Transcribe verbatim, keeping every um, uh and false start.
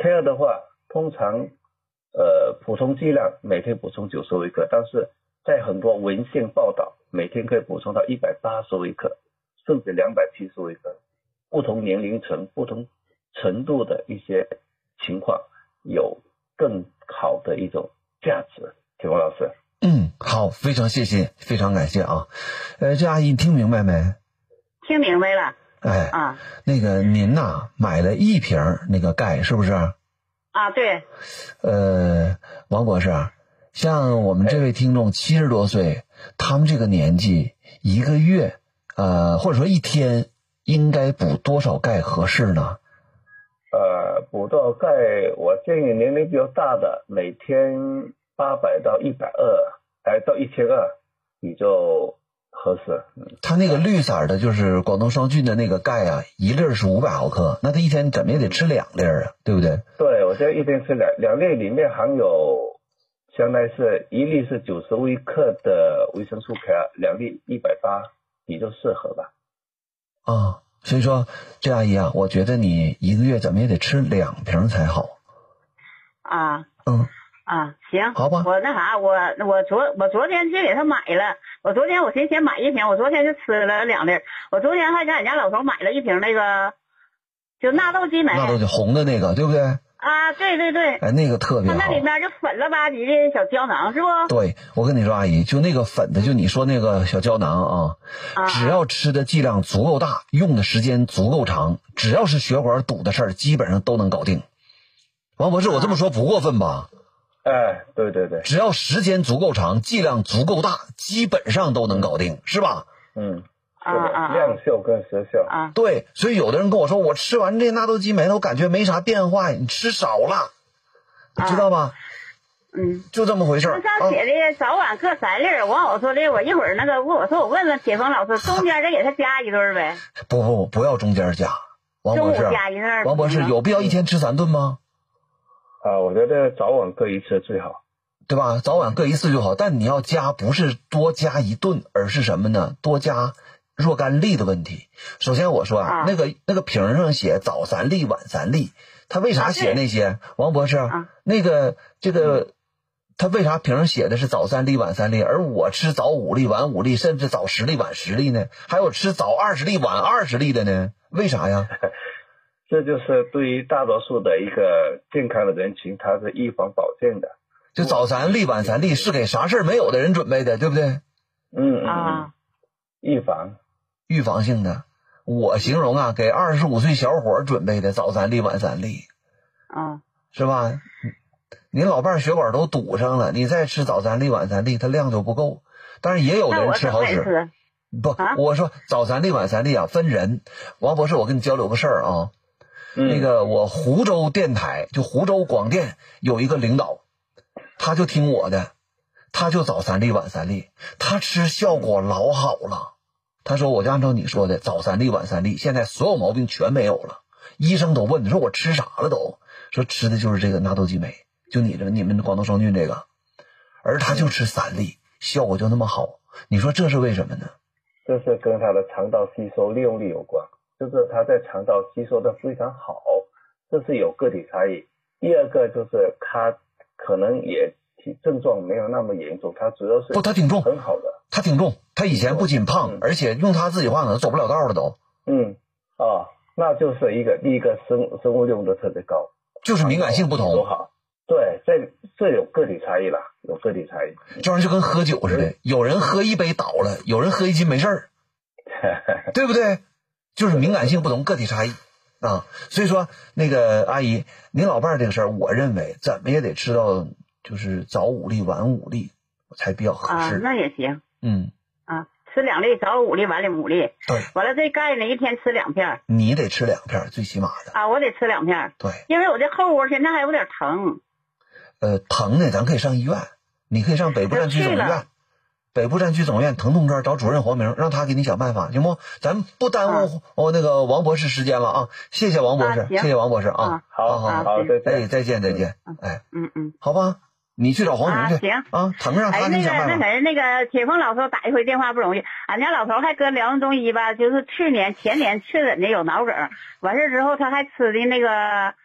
K 二的话，通常呃补充剂量每天补充九十微克，但是在很多文献报道，每天可以补充到一百八十微克，甚至两百七十微克。不同年龄层、不同程度的一些情况，有更好的一种价值。铁峰老师， 嗯，好，非常谢谢，非常感谢啊。呃，这阿姨你听明白没？ 听明白了。 哎， 啊， 那个您呐买了一瓶那个钙是不是？ 啊，对。 呃，王博士，像我们这位听众七十多岁，他们这个年纪，一个月，呃，或者说一天，应该补多少钙合适呢？ 呃，补到钙，我建议年龄比较大的，每天八百到一百二，哎，到一千二，你就合适。嗯， 他那个绿色的，就是广东双菌的那个钙啊，一粒是五百毫克，那他一天怎么也得吃两粒啊，对不对？ 对，我觉得一天吃两两粒，里面含有，相当于是一粒是九十微克的维生素 K 二，两粒一百八，你就适合吧。 啊，所以说这阿姨啊，我觉得你一个月怎么也得吃两瓶才好。 啊， 嗯。 啊，行， 好吧。 我那啥，我我昨我昨天就给他买了，我昨天我寻思先买一瓶，我昨天就吃了两粒，我昨天还给俺家老头买了一瓶那个，就纳豆激酶。 纳豆就红的那个，对不对？ 啊，对对对。 哎，那个特别好。 它那里面就粉了吧唧的小胶囊，是不？ 对，我跟你说，阿姨，就那个粉的，就你说那个小胶囊啊， 啊只要吃的剂量足够大，用的时间足够长，只要是血管堵的事儿，基本上都能搞定。王博士，我这么说不过分吧？ 哎，对对对， 只要时间足够长，剂量足够大，基本上都能搞定，是吧？ 嗯， 啊啊， 亮效跟实效啊， 对，所以有的人跟我说，我吃完这纳豆激酶了，我感觉没啥变化，你吃少了，你知道吧？ 嗯， 就这么回事儿。 上写的早晚各三粒儿，完我说的，我一会儿那个问我说我问问铁峰老师，中间再给他加一顿呗？ 不不不要中间加，王博士， 中午加一顿。 王博士有必要一天吃三顿吗？ 啊，我觉得早晚各一次最好， 对吧？早晚各一次就好，但你要加不是多加一顿，而是什么呢？多加若干粒的问题。首先我说啊， 啊那个那个瓶上写早三粒晚三粒，他为啥写那些？啊、王博士， 啊、 那个这个他为啥瓶上写的是早三粒晚三粒，而我吃早五粒晚五粒，甚至早十粒晚十粒呢？还有吃早二十粒晚二十粒的呢？为啥呀？ 这就是对于大多数的一个健康的人群，它是预防保健的。 就早三粒晚三粒是给啥事儿没有的人准备的，对不对？ 嗯嗯啊， 预防， 预防性的。我形容啊，给二十五岁小伙准备的早三粒晚三粒， 啊， 是吧？您老伴儿血管都堵上了，你再吃早三粒晚三粒，它量就不够。但是也有的人吃好使。不， 啊、 我说早三粒晚三粒啊，分人。王博士，我跟你交流个事儿啊。 嗯、 那个我湖州电台，就湖州广电有一个领导，他就听我的，他就早三粒晚三粒，他吃效果老好了。他说我就按照你说的早三粒晚三粒，现在所有毛病全没有了。医生都问，说我吃啥了都，说吃的就是这个纳豆激酶，就你这你们广东双菌这个，而他就吃三粒，效果就那么好。你说这是为什么呢？ 这是跟他的肠道吸收利用率有关，就是他在肠道吸收的非常好，这是有个体差异。第二个就是他可能也症状没有那么严重，他主要是不，他挺重， 很好的， 他挺重，他以前不仅胖， 嗯、 而且用他自己话可能走不了道了都。 嗯，哦，那就是一个第一个生生物利用度特别高， 就是敏感性不同。 都好，对，这这有个体差异了，有个体差异。 这玩意儿就跟喝酒似的，有人喝一杯倒了，有人喝一斤没事儿，对不对？就是敏感性不同，个体差异啊。所以说，那个阿姨，您老伴儿这个事儿，我认为怎么也得吃到就是早五粒晚五粒才比较合适。 啊，那也行。 嗯。 啊，吃两粒，早五粒，晚五粒。 对。 完了，这钙呢，一天吃两片。 你得吃两片，最起码的。 啊，我得吃两片。 对。 因为我这后窝现在还有点疼。 呃，疼呢，咱可以上医院，你可以上北部战区总医院。北部战区总院疼痛科找主任黄明，让他给你想办法，行不？咱不耽误、啊、哦那个王博士时间了啊！谢谢王博士， 啊、 谢谢王博士啊！ 啊好好好，再见， 哎，再见再见，哎， 嗯嗯， 好吧，你去找黄明去， 啊行啊，疼让他给你想办法。 哎，那个那谁，那个铁峰老头打一回电话不容易，俺家老头还搁辽宁中医吧，就是去年前年确诊的有脑梗，完事之后他还吃的那个